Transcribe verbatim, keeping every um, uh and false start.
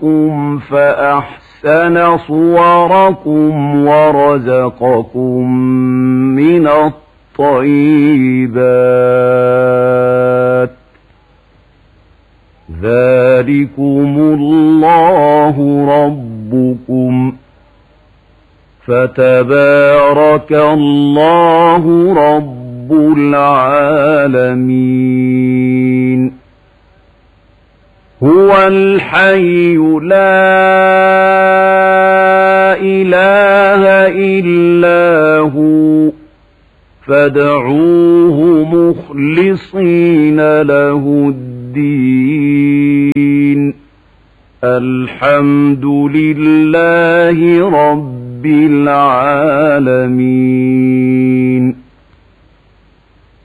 خلقكم فأحسن صوركم ورزقكم من الطيبات ذلكم الله ربكم فتبارك الله رب العالمين هو الحي لا إله إلا هو فادعوه مخلصين له الدين الحمد لله رب العالمين